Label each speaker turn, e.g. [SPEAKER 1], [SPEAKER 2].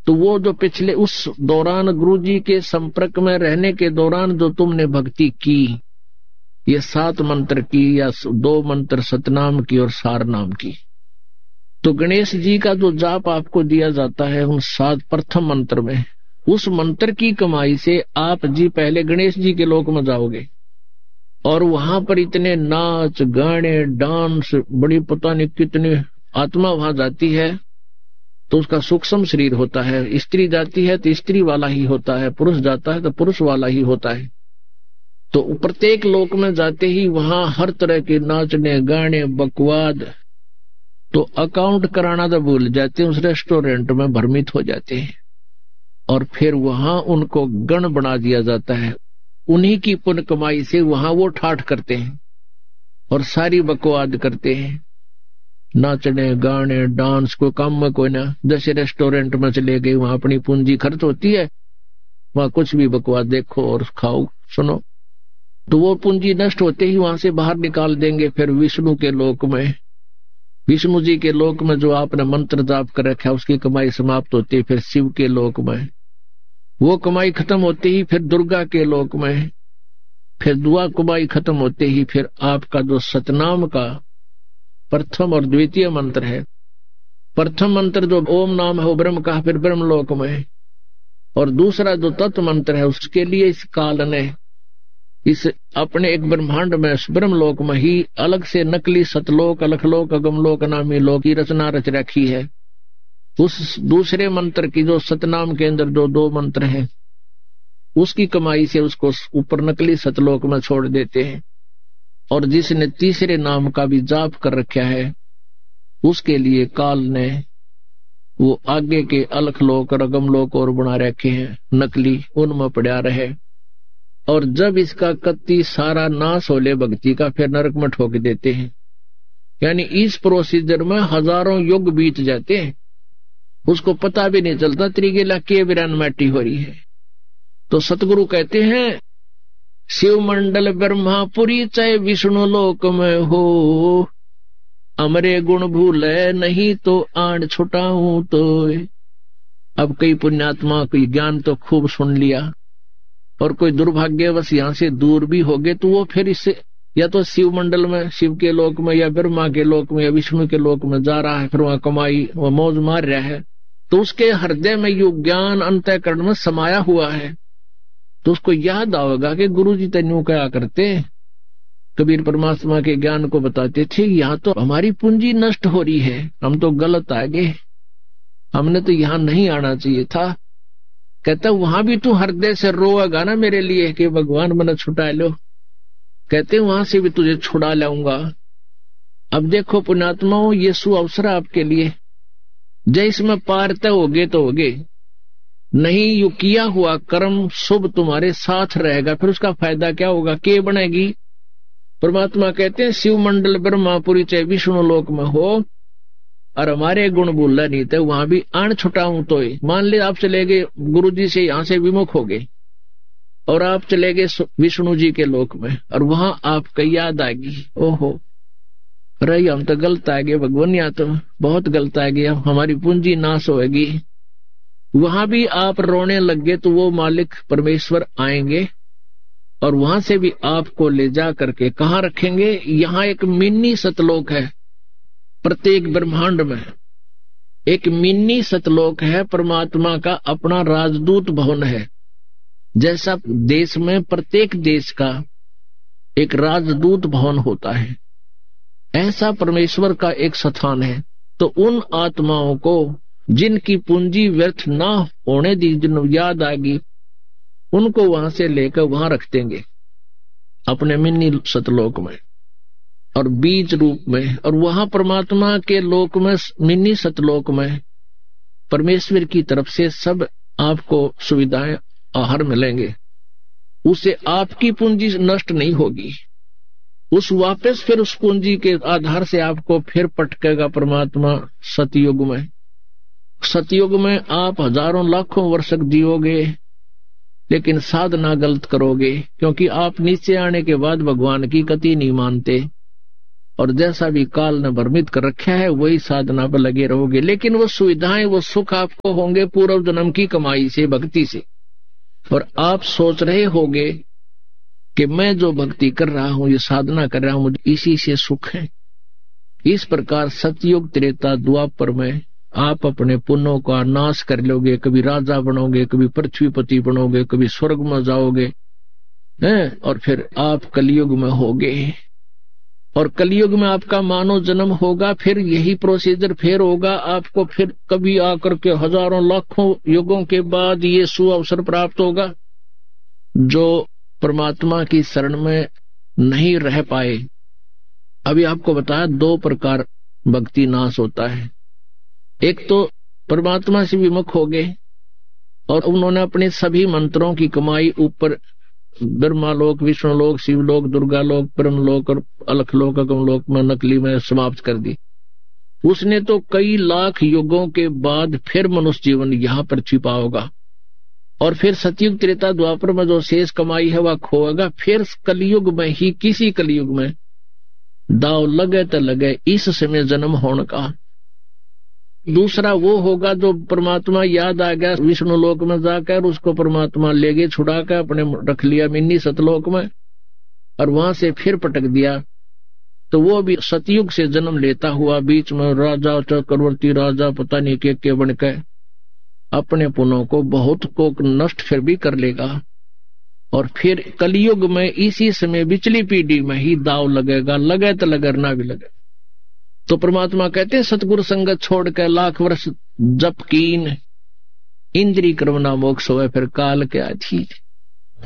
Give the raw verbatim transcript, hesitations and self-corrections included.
[SPEAKER 1] तो वो जो पिछले उस दौरान गुरुजी के संपर्क में रहने के दौरान जो तुमने भक्ति की, ये सात मंत्र की या दो मंत्र सतनाम की और सार नाम की, तो गणेश जी का जो जाप आपको दिया जाता है उन सात प्रथम मंत्र में, उस मंत्र की कमाई से आप जी पहले गणेश जी के लोक में जाओगे और वहां पर इतने नाच गाने डांस, बड़ी पता नहीं कितनी आत्मा वहां जाती है, तो उसका सूक्ष्म शरीर होता है। स्त्री जाती है तो स्त्री वाला ही होता है, पुरुष जाता है तो पुरुष वाला ही होता है। तो प्रत्येक लोक में जाते ही वहां हर तरह के नाचने गाने बकवाद, तो अकाउंट कराना तो भूल जाते हैं, उस रेस्टोरेंट में भ्रमित हो जाते हैं और फिर वहां उनको गण बना दिया जाता है। उन्हीं की पुण्य कमाई से वहां वो ठाठ करते हैं और सारी बकवाद करते हैं, नाचने गाने डांस, कोई काम में कोई ना। जैसे रेस्टोरेंट में चले गए, वहां अपनी पूंजी खर्च होती है, वहां कुछ भी बकवाद देखो और खाओ सुनो, तो वो पूंजी नष्ट होते ही वहां से बाहर निकाल देंगे। फिर विष्णु के लोक में, विष्णु जी के लोक में जो आपने मंत्र जाप कर रखा है उसकी कमाई समाप्त होती है। फिर शिव के लोक में वो कमाई खत्म होते ही फिर दुर्गा के लोक में, फिर दुआ कमाई खत्म होते ही फिर आपका जो सतनाम का प्रथम और द्वितीय मंत्र है, प्रथम मंत्र जो ओम नाम है वो ब्रह्म का, फिर ब्रह्म लोक में, और दूसरा जो तत्व मंत्र है उसके लिए इस काल ने इस अपने एक ब्रह्मांड में ब्रह्मलोक में ही अलग से नकली सतलोक अलखलोक अगमलोक नामी लोक की रचना रच रखी है। उस दूसरे मंत्र की जो सतनाम के अंदर जो दो मंत्र हैं उसकी कमाई से उसको ऊपर नकली सतलोक में छोड़ देते हैं, और जिसने तीसरे नाम का भी जाप कर रखा है उसके लिए काल ने वो आगे के अलखलोक और अगमलोक और बना रखे हैं नकली, उनमें पड़ा रहे। और जब इसका कत्ती सारा नाश होले भक्ति का, फिर नरक में ठोक देते हैं। यानी इस प्रोसीजर में हजारों युग बीत जाते हैं, उसको पता भी नहीं चलता त्रिगेला के विरानमाटी हो रही है। तो सतगुरु कहते हैं शिव मंडल ब्रह्मापुरी चाहे विष्णु लोक में हो, अमरे गुण भूले नहीं तो आण छुटाऊं तो। अब कई पुण्यात्मा कोई ज्ञान तो खूब सुन लिया और कोई दुर्भाग्यवश यहाँ से दूर भी हो गए, तो वो फिर इससे या तो शिव मंडल में, शिव के लोक में, या ब्रह्मा के लोक में या विष्णु के लोक में जा रहा है, फिर वहां कमाई वह मौज मार रहा है, तो उसके हृदय में यो ज्ञान अंतःकरण में समाया हुआ है। तो उसको याद आएगा कि गुरु जी तेन्यू क्या करते, कबीर परमात्मा के ज्ञान को बताते थे, यहाँ तो हमारी पूंजी नष्ट हो रही है, हम तो गलत आ गए, हमने तो यहाँ नहीं आना चाहिए था। कहता वहां भी तू हृदय से रोएगा ना मेरे लिए कि भगवान मैंने छुटा लो, कहते वहां से भी तुझे छुड़ा लाऊंगा। अब देखो पुण्यात्माओं, ये सु अवसर आपके लिए, जय इसमें पार तय हो गए तो हो गए, नहीं यू किया हुआ कर्म शुभ तुम्हारे साथ रहेगा, फिर उसका फायदा क्या होगा, के बनेगी। परमात्मा कहते हैं शिव मंडल ब्रह्मापुरी चाहे विष्णु लोक में हो और हमारे गुण भूलना नहीं थे, वहां भी आण छुटाऊं तो। मान ले आप चले गए गुरु जी से, यहां से विमुख हो गए और आप चले गए विष्णु जी के लोक में, और वहां आपको याद आएगी, ओहो रही हम तो गलत आ गए भगवान, यहाँ तो बहुत गलत आ गया, हमारी पूंजी नाश होगी। वहां भी आप रोने लग गए तो वो मालिक परमेश्वर आएंगे और वहां से भी आपको ले जा करके कहाँ रखेंगे। यहाँ एक मिनी सतलोक है, प्रत्येक ब्रह्मांड में एक मिनी सतलोक है, परमात्मा का अपना राजदूत भवन है। जैसा देश में प्रत्येक देश का एक राजदूत भवन होता है, ऐसा परमेश्वर का एक स्थान है। तो उन आत्माओं को जिनकी पूंजी व्यर्थ ना होने दी, जिन याद आएगी, उनको वहां से लेकर वहां रख देंगे अपने मिनी सतलोक में और बीज रूप में, और वहां परमात्मा के लोक में मिनी सतलोक में परमेश्वर की तरफ से सब आपको सुविधाएं आहार मिलेंगे। उससे आपकी पूंजी नष्ट नहीं होगी, उस वापस फिर उस पूंजी के आधार से आपको फिर पटकेगा परमात्मा सतयुग में। सतयुग में आप हजारों लाखों वर्ष जियोगे, लेकिन साधना गलत करोगे, क्योंकि आप नीचे आने के बाद भगवान की कति नहीं मानते। और जैसा भी काल ने भ्रमित कर रखा है वही साधना पर लगे रहोगे। लेकिन वो सुविधाएं, वो सुख आपको होंगे पूर्व जन्म की कमाई से, भक्ति से। और आप सोच रहे होगे कि मैं जो भक्ति कर रहा हूं, ये साधना कर रहा हूं, मुझे इसी से सुख है। इस प्रकार सतयुग त्रेता द्वापर में आप अपने पुण्यों का नाश कर लोगे। कभी राजा बनोगे, कभी पृथ्वीपति बनोगे, कभी स्वर्ग में जाओगे, हैं? और फिर आप कलयुग में होगे। और कलयुग में आपका मानव जन्म होगा। फिर यही प्रोसीजर फिर होगा आपको। फिर कभी आकर के हजारों लाखों युगों के बाद ये सुअवसर प्राप्त होगा। जो परमात्मा की शरण में नहीं रह पाए, अभी आपको बताया दो प्रकार भक्ति नाश होता है। एक तो परमात्मा से विमुख हो गए और उन्होंने अपने सभी मंत्रों की कमाई ऊपर ब्रह्मालोक, विष्णुलोक, शिवलोक, दुर्गालोक, ब्रह्मलोक और अलखलोक, अगमलोक में नकली में समाप्त कर दी। उसने तो कई लाख युगों के बाद फिर मनुष्य जीवन यहाँ पर छिपा होगा। और फिर सतयुग त्रेता द्वापर में जो शेष कमाई है वह खोएगा। फिर कलयुग में ही, किसी कलयुग में दाव लगे तो लगे इस समय जन्म होने का। दूसरा वो होगा जो परमात्मा याद आ गया विष्णु लोक में जाकर, उसको परमात्मा ले गए छुड़ा कर, अपने रख लिया मिन्नी सतलोक में और वहां से फिर पटक दिया। तो वो भी सतयुग से जन्म लेता हुआ बीच में राजा, चक्रवर्ती राजा, पता नहीं के के बन के अपने पुण्यों को बहुत को नष्ट फिर भी कर लेगा। और फिर कलयुग में इसी समय बिचली पीढ़ी में ही दाव लगेगा, लगे तो लगरना भी लगे। तो परमात्मा कहते हैं सतगुरु संगत छोड़ कर लाख वर्ष जप कीन, इंद्री क्रमना मोक्ष होवे, फिर काल के अधीन।